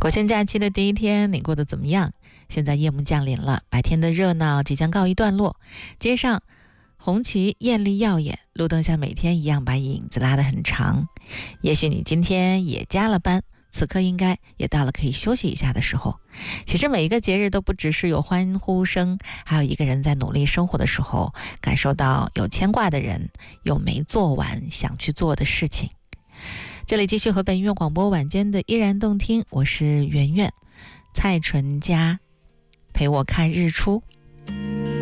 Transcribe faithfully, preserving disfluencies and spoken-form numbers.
国庆假期的第一天，你过得怎么样？现在夜幕降临了，白天的热闹即将告一段落，街上红旗艳丽耀眼，路灯像每天一样把影子拉得很长。也许你今天也加了班，此刻应该也到了可以休息一下的时候。其实每一个节日都不只是有欢呼声，还有一个人在努力生活的时候，感受到有牵挂的人，有没做完想去做的事情。这里继续河北音乐广播晚间的依然动听，我是圆圆，蔡淳佳，陪我看日出。